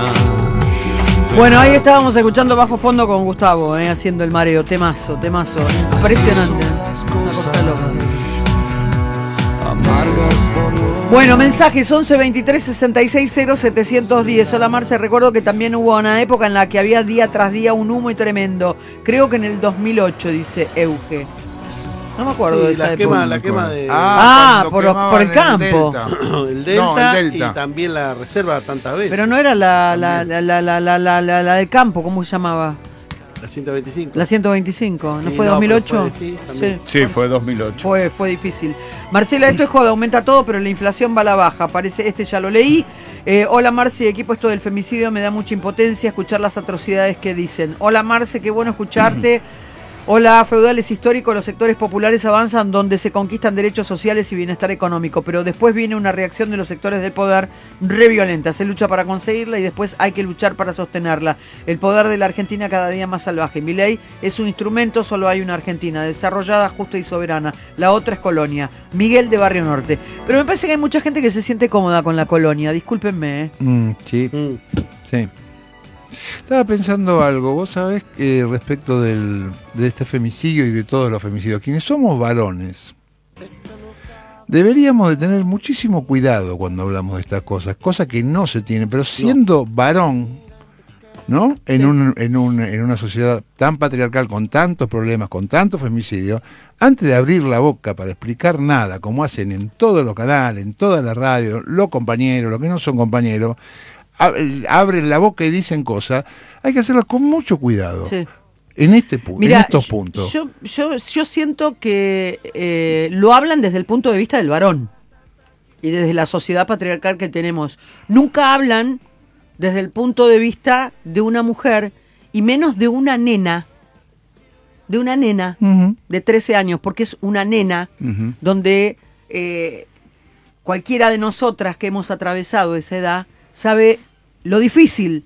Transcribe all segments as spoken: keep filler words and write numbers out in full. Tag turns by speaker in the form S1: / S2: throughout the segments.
S1: Bueno, ahí estábamos escuchando Bajo Fondo con Gustavo, eh, haciendo el mareo, temazo, temazo, impresionante, una cosa loca. Bueno, mensajes once veintitrés sesenta y seis cero setecientos diez. Hola Marce, recuerdo que también hubo una época en la que había día tras día un humo y tremendo. Creo que en el dos mil ocho, dice Euge. No me acuerdo
S2: sí,
S1: de esa
S2: la
S1: época.
S2: quema, la quema de...
S1: Ah, ah por, por el campo.
S2: El delta,
S3: no, el delta
S2: y también la reserva tantas veces.
S1: Pero no era la, la, la, la, la, la, la, la, la del campo, ¿cómo se llamaba?
S2: La ciento veinticinco.
S1: La ciento veinticinco, ¿no
S2: sí,
S1: fue
S2: no,
S1: dos mil ocho?
S2: Fue, sí,
S3: sí, sí, fue dos mil ocho.
S1: Fue, fue difícil. Marcela, esto es joda, aumenta todo, pero la inflación va a la baja. Parece, este ya lo leí. Eh, hola Marce, equipo, esto del femicidio me da mucha impotencia escuchar las atrocidades que dicen. Hola Marce, qué bueno escucharte. Hola, feudales históricos, los sectores populares avanzan donde se conquistan derechos sociales y bienestar económico, pero después viene una reacción de los sectores del poder re violenta. Se lucha para conseguirla y después hay que luchar para sostenerla. El poder de la Argentina cada día más salvaje. Milei es un instrumento, solo hay una Argentina desarrollada, justa y soberana. La otra es colonia. Miguel de Barrio Norte. Pero me parece que hay mucha gente que se siente cómoda con la colonia, discúlpenme. ¿eh?
S3: Mm, sí, mm. sí. Estaba pensando algo, vos sabés, eh, respecto del, de este femicidio y de todos los femicidios. Quienes somos varones, deberíamos de tener muchísimo cuidado cuando hablamos de estas cosas, cosas que no se tienen, pero siendo no. varón, ¿no? En, sí. un, en, un, en una sociedad tan patriarcal, con tantos problemas, con tantos femicidios, antes de abrir la boca para explicar nada, como hacen en todos los canales, en toda la radio, los compañeros, los que no son compañeros, abren la boca y dicen cosas, hay que hacerlas con mucho cuidado. Sí. En este punto, Mirá, en estos puntos.
S1: Yo, yo, yo siento que eh, lo hablan desde el punto de vista del varón y desde la sociedad patriarcal que tenemos. Nunca hablan desde el punto de vista de una mujer y menos de una nena, de una nena uh-huh. de trece años, porque es una nena uh-huh. donde eh, cualquiera de nosotras que hemos atravesado esa edad sabe lo difícil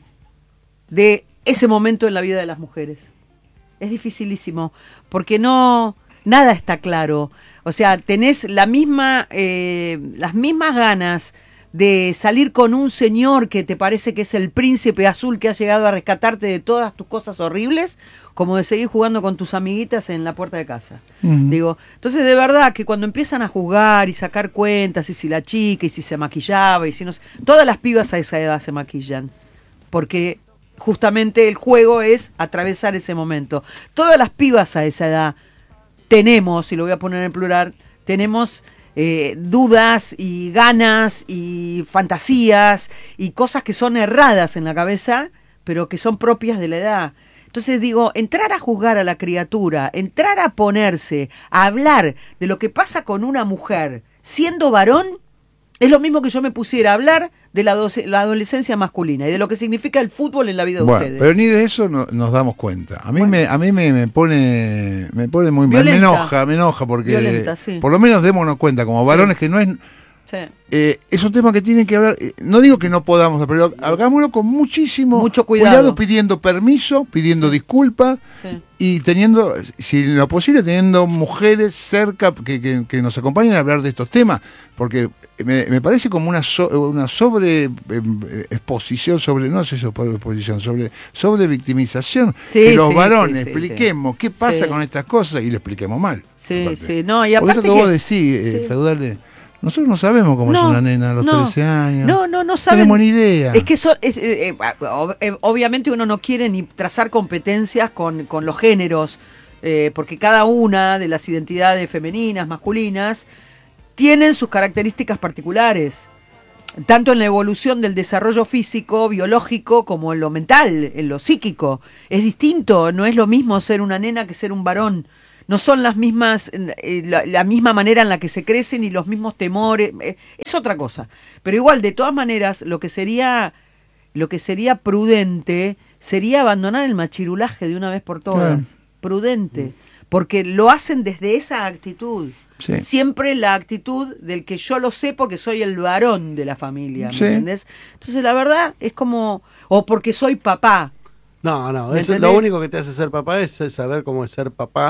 S1: de ese momento en la vida de las mujeres. Es dificilísimo, porque no, nada está claro. O sea, tenés la misma, eh, las mismas ganas de salir con un señor que te parece que es el príncipe azul que ha llegado a rescatarte de todas tus cosas horribles, como de seguir jugando con tus amiguitas en la puerta de casa. Uh-huh. Digo, entonces de verdad que cuando empiezan a juzgar y sacar cuentas, y si la chica, y si se maquillaba, y si no, todas las pibas a esa edad se maquillan, porque justamente el juego es atravesar ese momento. Todas las pibas a esa edad tenemos, y lo voy a poner en plural, tenemos eh, dudas y ganas y fantasías y cosas que son erradas en la cabeza, pero que son propias de la edad. Entonces digo, entrar a juzgar a la criatura, entrar a ponerse, a hablar de lo que pasa con una mujer siendo varón, es lo mismo que yo me pusiera a hablar de la, doce, la adolescencia masculina y de lo que significa el fútbol en la vida
S3: bueno,
S1: de ustedes.
S3: Pero ni de eso no, nos damos cuenta. A mí, bueno. me, a mí me, me pone me pone muy mal,
S1: Violenta.
S3: me enoja, me enoja porque
S1: Violenta, sí.
S3: por lo menos démonos cuenta como varones sí. que no es... Sí. Eh, es un tema que tienen que hablar, eh, no digo que no podamos, pero hagámoslo con muchísimo
S1: Mucho cuidado.
S3: cuidado, pidiendo permiso, pidiendo disculpas sí. y teniendo, si en lo posible, teniendo mujeres cerca que, que, que nos acompañen a hablar de estos temas, porque me, me parece como una so, una sobre eh, exposición, sobre, no sé, sobre exposición, sobre, sobre victimización, sí, que los sí, varones sí, expliquemos sí. qué pasa sí. con estas cosas y lo expliquemos mal.
S1: Sí, aparte. sí, no, y aparte
S3: Por eso que, que vos decís, eh, sí. feudales. Nosotros no sabemos cómo no, es una nena a los no, trece años.
S1: No, no, no saben.
S3: No tenemos ni idea.
S1: Es que eso, es, eh, eh, obviamente uno no quiere ni trazar competencias con, con los géneros, eh, porque cada una de las identidades femeninas, masculinas, tienen sus características particulares, tanto en la evolución del desarrollo físico, biológico, como en lo mental, en lo psíquico. Es distinto, no es lo mismo ser una nena que ser un varón. No son las mismas, eh, la, la misma manera en la que se crecen y los mismos temores, eh, es otra cosa. Pero igual, de todas maneras, lo que sería, lo que sería prudente sería abandonar el machirulaje de una vez por todas. Sí. Prudente, porque lo hacen desde esa actitud. Sí. Siempre la actitud del que yo lo sé porque soy el varón de la familia, ¿me sí. entendés? Entonces la verdad es como, o porque soy papá.
S2: No, no, eso, lo único que te hace ser papá es saber cómo es ser papá.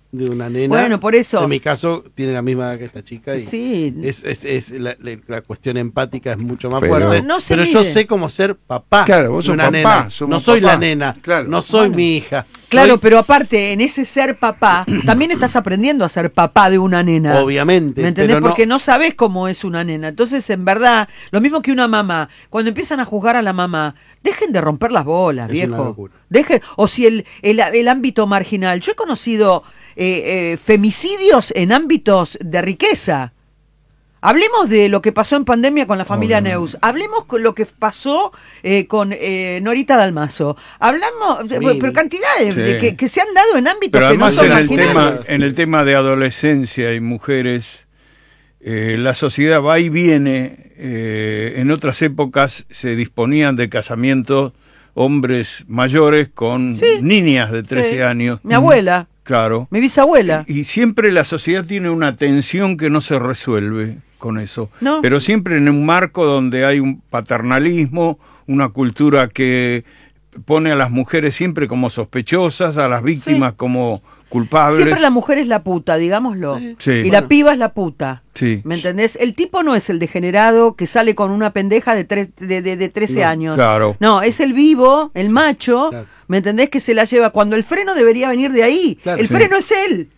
S2: de una nena.
S1: Bueno, por eso.
S2: En mi caso, tiene la misma edad que esta chica. Y
S1: sí.
S2: Es, es, es la, la, la cuestión empática es mucho más
S3: Pero,
S2: fuerte.
S1: no se
S2: pero
S1: mide.
S2: yo sé cómo ser papá.
S3: Claro, vos
S2: de
S3: sos
S2: una
S3: papá,
S2: nena.
S3: somos
S2: No soy
S3: papá.
S2: la nena.
S3: Claro.
S2: No soy
S1: Bueno.
S2: mi hija.
S1: Claro,
S2: Soy-
S1: pero aparte, en ese ser papá, también estás aprendiendo a ser papá de una nena.
S2: Obviamente.
S1: ¿Me entendés?
S2: pero no-
S1: Porque no sabes cómo es una nena. Entonces, en verdad, lo mismo que una mamá, cuando empiezan a juzgar a la mamá, dejen de romper las bolas,
S2: Es una
S1: viejo.
S2: locura.
S1: Dejen, o si el, el, el ámbito marginal. Yo he conocido eh, eh, femicidios en ámbitos de riqueza. Hablemos de lo que pasó en pandemia con la familia
S3: Obviamente.
S1: Neus. Hablemos con lo que pasó eh, con eh, Norita Dalmazo. Hablamos, de-
S2: Mil.
S1: pero cantidades
S4: Sí.
S1: de que, que se han dado en ámbitos
S4: Pero
S1: que no
S4: además
S1: son
S4: en el,
S1: marginales.
S4: tema, en el tema de adolescencia y mujeres, eh, la sociedad va y viene. Eh, en otras épocas se disponían de casamientos hombres mayores con
S1: Sí.
S4: niñas de trece
S1: Sí.
S4: años.
S1: Mi abuela,
S4: Claro.
S1: mi bisabuela.
S4: Y siempre la sociedad tiene una tensión que no se resuelve con eso.
S1: No.
S4: Pero siempre en un marco donde hay un paternalismo, una cultura que pone a las mujeres siempre como sospechosas, a las víctimas
S1: Sí.
S4: como culpables.
S1: Siempre la mujer es la puta, digámoslo.
S4: Sí.
S1: Y
S4: Bueno.
S1: la piba es la puta.
S4: Sí.
S1: ¿Me entendés? El tipo no es el degenerado que sale con una pendeja de, tres, de, de, de trece
S2: No,
S1: años.
S4: claro.
S1: No, es el vivo, el macho,
S2: Claro.
S1: ¿me entendés? Que se la lleva. Cuando el freno debería venir de ahí.
S2: Claro,
S1: el
S2: sí.
S1: freno es él.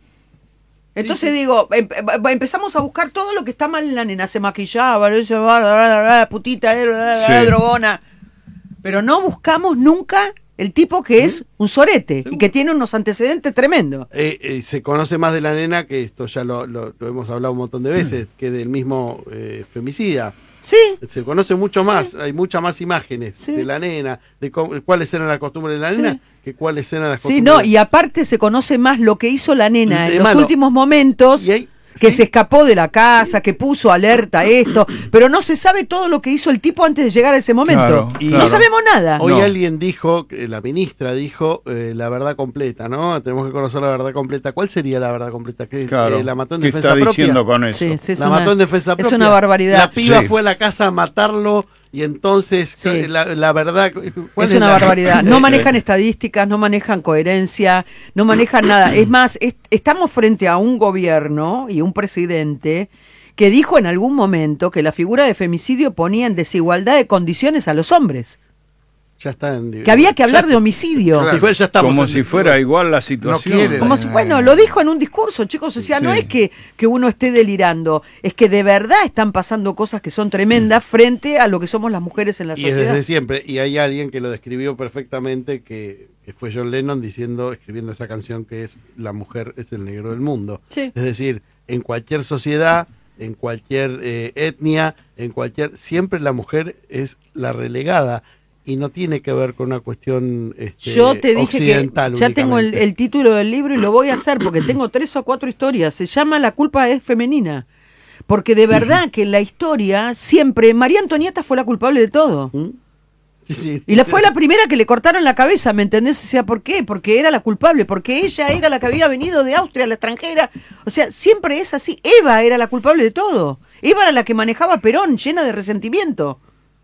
S1: Entonces
S2: Sí, sí.
S1: digo, em- em- empezamos a buscar todo lo que está mal en la nena. Se maquillaba, lo hizo, bla, bla, bla, bla, putita, eh, bla, bla, bla,
S4: Sí.
S1: drogona. Pero no buscamos nunca el tipo que es un sorete y que tiene unos antecedentes tremendos.
S2: Eh, eh, se conoce más de la nena, que esto ya lo, lo- lo hemos hablado un montón de veces, que del mismo eh, femicida.
S1: Sí,
S2: Se conoce mucho más, hay muchas más imágenes
S1: Sí.
S2: de la nena, de cómo- cuáles eran las costumbres de la
S1: Sí.
S2: nena, que cuáles eran las
S1: sí,
S2: costumbres.
S1: no, y aparte se conoce más lo que hizo la nena
S2: De
S1: en los
S2: malo.
S1: últimos momentos.
S2: Y hay-
S1: Que
S2: sí.
S1: se escapó de la casa, que puso alerta a esto, pero no se sabe todo lo que hizo el tipo antes de llegar a ese momento.
S4: Claro,
S2: Y-
S1: no
S4: claro.
S1: sabemos nada.
S2: Hoy
S4: No.
S2: alguien dijo, eh, la ministra dijo, eh, la verdad completa, ¿no? Tenemos que conocer la verdad completa. ¿Cuál sería la verdad completa? ¿Que
S4: Claro.
S2: eh, la mató en
S4: ¿Qué
S2: defensa
S4: está
S2: propia?
S4: diciendo con eso?
S1: Sí, sí, es
S2: la
S1: una-
S2: mató en defensa
S1: es
S2: propia.
S1: una barbaridad.
S2: La piba
S4: Sí.
S2: fue a la casa a matarlo y entonces
S1: Sí.
S2: eh, la, la verdad... ¿cuál
S1: Es una
S2: la-
S1: barbaridad. No
S2: Eh,
S1: manejan estadísticas, no manejan coherencia, no manejan nada. Es más, es- estamos frente a un gobierno y un presidente que dijo en algún momento que la figura de femicidio ponía en desigualdad de condiciones a los hombres.
S2: Ya está en-
S1: Que había que hablar
S2: ya-
S1: de homicidio.
S3: Claro.
S2: Igual ya estamos
S4: Como
S2: en-
S4: si fuera igual la situación.
S3: quiere.
S1: Como si- bueno, lo dijo en un discurso, chicos, o sea, no
S4: Sí.
S1: es que, que uno esté delirando, es que de verdad están pasando cosas que son tremendas frente a lo que somos las mujeres en la
S2: Y es
S1: sociedad.
S2: desde siempre. Y hay alguien que lo describió perfectamente, que, que fue John Lennon diciendo, escribiendo esa canción que es La mujer es el negro del mundo.
S1: Sí.
S2: Es decir, en cualquier sociedad, en cualquier eh, etnia, en cualquier, siempre la mujer es la relegada y no tiene que ver con una cuestión este,
S1: Yo te dije que
S2: occidental.
S1: ya tengo el,
S2: únicamente.
S1: el título del libro y lo voy a hacer porque tengo tres o cuatro historias. Se llama La culpa es femenina. Porque de verdad que en la historia siempre María Antonieta fue la culpable de todo.
S2: ¿Mm? Sí, sí.
S1: Y la fue la primera que le cortaron la cabeza, ¿me entendés? O sea, ¿por qué? Porque era la culpable, porque ella era la que había venido de Austria, la extranjera. O sea, siempre es así. Eva era la culpable de todo. Eva era la que manejaba a Perón, llena de resentimiento.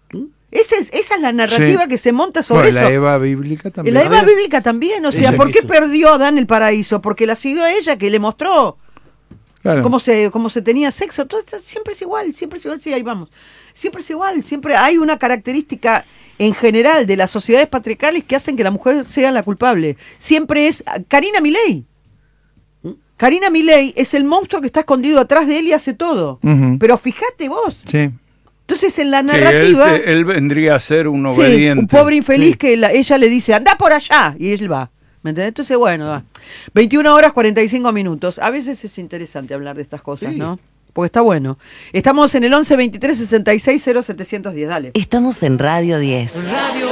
S1: Esa es, esa es la narrativa
S3: Sí.
S1: que se monta sobre
S3: Bueno,
S1: eso.
S3: la Eva bíblica
S1: Y
S3: también.
S1: la Eva bíblica también, o sea,
S2: Ella
S1: ¿por qué
S2: quiso.
S1: perdió a Adán el paraíso? Porque la siguió a ella, que le mostró
S3: Claro.
S1: cómo se, cómo se tenía sexo. Todo esto siempre es igual, siempre es igual, sí, ahí vamos. Siempre es igual, siempre hay una característica en general de las sociedades patriarcales que hacen que la mujer sea la culpable. Siempre es Karina Milei. Karina Milei es el monstruo que está escondido atrás de él y hace todo.
S3: Ujú.
S1: Pero fíjate vos.
S3: Sí.
S1: Entonces en la
S4: Sí,
S1: narrativa...
S4: él, él vendría a ser un
S1: Sí,
S4: obediente.
S1: un pobre infeliz
S4: Sí.
S1: que la- ella le dice, anda por allá, y él va. ¿Me entendés? Entonces, bueno, va. veintiuna horas cuarenta y cinco minutos. A veces es interesante hablar de estas cosas,
S2: Sí.
S1: ¿no? Porque está bueno. Estamos en el once veintitrés sesenta y seis cero setecientos diez. Dale.
S5: Estamos en Radio diez.
S6: Radio